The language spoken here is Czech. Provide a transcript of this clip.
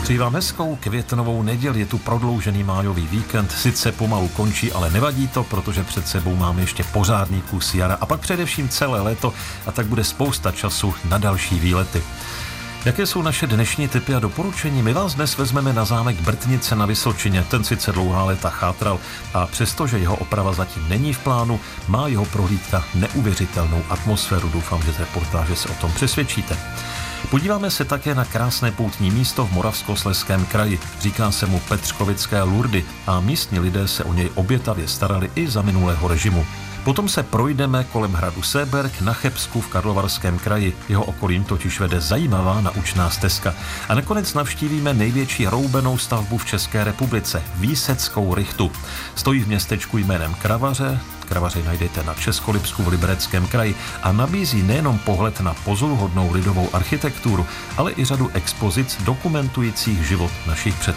Přeji vám hezkou květnovou neděli, je tu prodloužený májový víkend, sice pomalu končí, ale nevadí to, protože před sebou máme ještě pořádný kus jara a pak především celé léto a tak bude spousta času na další výlety. Jaké jsou naše dnešní tipy a doporučení? My vás dnes vezmeme na zámek Brtnice na Vysočině. Ten sice dlouhá léta chátral a přestože jeho oprava zatím není v plánu, má jeho prohlídka neuvěřitelnou atmosféru. Doufám, že z reportáže se o tom přesvědčíte. Podíváme se také na krásné poutní místo v Moravskoslezském kraji. Říká se mu Petřkovické Lurdy a místní lidé se o něj obětavě starali i za minulého režimu. Potom se projdeme kolem hradu Seeberg na Chebsku v Karlovarském kraji. Jeho okolím totiž vede zajímavá naučná stezka. A nakonec navštívíme největší roubenou stavbu v České republice, Výseckou rychtu. Stojí v městečku jménem Kravaře. Kravaře najdete na Českolipsku v Libereckém kraji a nabízí nejenom pohled na pozoruhodnou lidovou architekturu, ale i řadu expozic dokumentujících život našich předků.